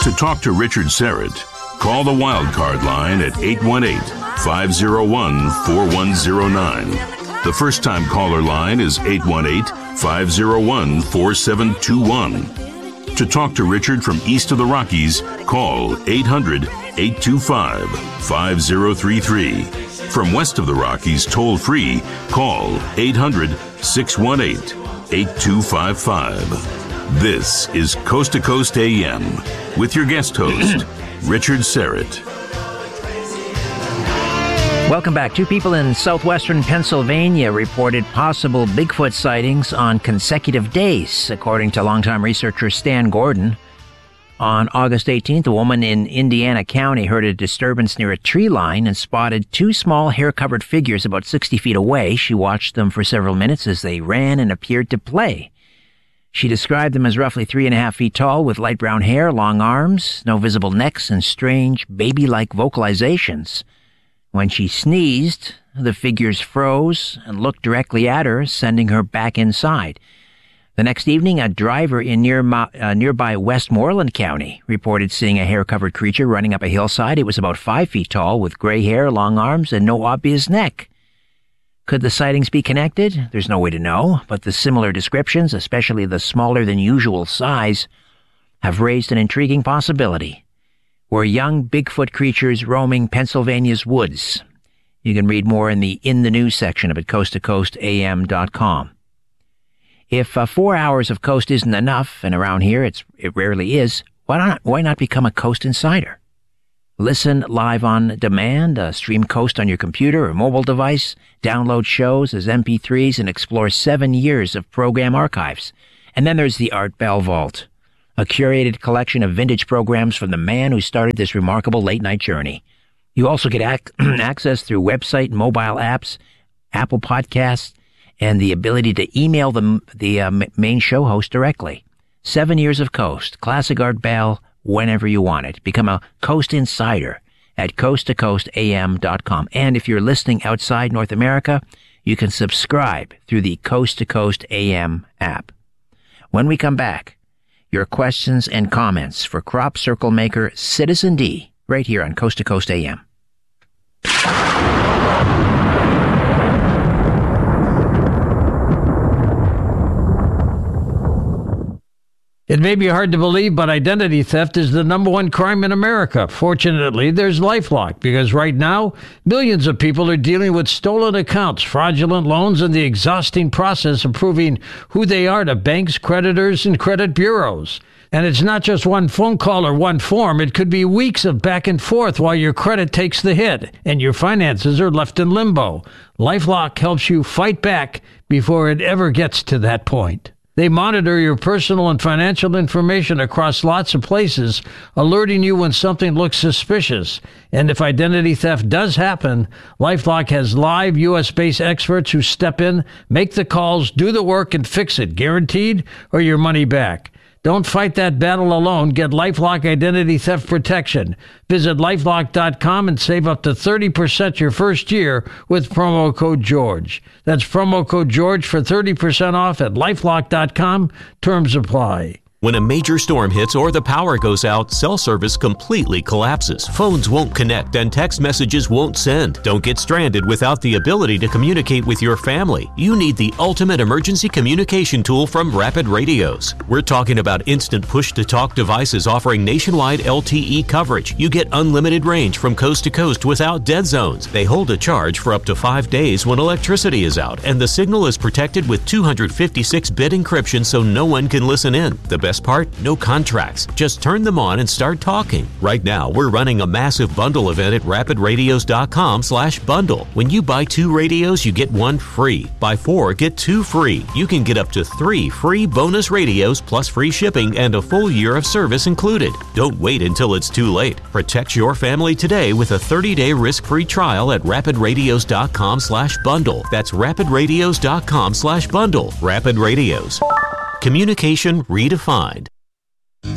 To talk to Richard Serrett, call the Wildcard line at 818-501-4109. The first-time caller line is 818-501-4721. To talk to Richard from east of the Rockies, call 800-825-5033. From west of the Rockies, toll-free, call 800-618-8255. This is Coast to Coast AM with your guest host, Richard Serrett. Welcome back. 2 people in southwestern Pennsylvania reported possible Bigfoot sightings on consecutive days, according to longtime researcher Stan Gordon. On August 18th, a woman in Indiana County heard a disturbance near a tree line and spotted 2 small hair-covered figures about 60 feet away. She watched them for several minutes as they ran and appeared to play. She described them as roughly 3.5 feet tall with light brown hair, long arms, no visible necks, and strange baby-like vocalizations. When she sneezed, the figures froze and looked directly at her, sending her back inside. The next evening, a driver in nearby Westmoreland County reported seeing a hair-covered creature running up a hillside. It was about 5 feet tall with gray hair, long arms, and no obvious neck. Could the sightings be connected? There's no way to know, but the similar descriptions, especially the smaller-than-usual size, have raised an intriguing possibility. Were young Bigfoot creatures roaming Pennsylvania's woods? You can read more in the News section of it, coasttocoastam.com. If 4 hours of Coast isn't enough, and around here it rarely is, why not become a Coast Insider? Listen live on demand, stream Coast on your computer or mobile device, download shows as MP3s, and explore 7 years of program archives. And then there's the Art Bell Vault, a curated collection of vintage programs from the man who started this remarkable late-night journey. You also get access through website and mobile apps, Apple Podcasts, and the ability to email the main show host directly. 7 years of Coast, classic Art Bell, whenever you want it. Become a Coast Insider at coasttocoastam.com. And if you're listening outside North America, you can subscribe through the Coast to Coast AM app. When we come back, your questions and comments for crop circle maker Citizen D right here on Coast to Coast AM. It may be hard to believe, but identity theft is the #1 crime in America. Fortunately, there's LifeLock, because right now, millions of people are dealing with stolen accounts, fraudulent loans, and the exhausting process of proving who they are to banks, creditors, and credit bureaus. And it's not just one phone call or one form. It could be weeks of back and forth while your credit takes the hit and your finances are left in limbo. LifeLock helps you fight back before it ever gets to that point. They monitor your personal and financial information across lots of places, alerting you when something looks suspicious. And if identity theft does happen, LifeLock has live U.S.-based experts who step in, make the calls, do the work, and fix it, guaranteed, or your money back. Don't fight that battle alone. Get LifeLock Identity Theft Protection. Visit LifeLock.com and save up to 30% your first year with promo code GEORGE. That's promo code GEORGE for 30% off at LifeLock.com. Terms apply. When a major storm hits or the power goes out, cell service completely collapses. Phones won't connect and text messages won't send. Don't get stranded without the ability to communicate with your family. You need the ultimate emergency communication tool from Rapid Radios. We're talking about instant push-to-talk devices offering nationwide LTE coverage. You get unlimited range from coast to coast without dead zones. They hold a charge for up to 5 days when electricity is out, and the signal is protected with 256-bit encryption so no one can listen in. The best part? No contracts. Just turn them on and start talking. Right now, we're running a massive bundle event at rapidradios.com/bundle. When you buy 2 radios, you get 1 free. Buy 4, get 2 free. You can get up to 3 free bonus radios plus free shipping and a full year of service included. Don't wait until it's too late. Protect your family today with a 30-day risk-free trial at rapidradios.com/bundle. That's rapidradios.com/bundle. Rapid Radios. Communication redefined.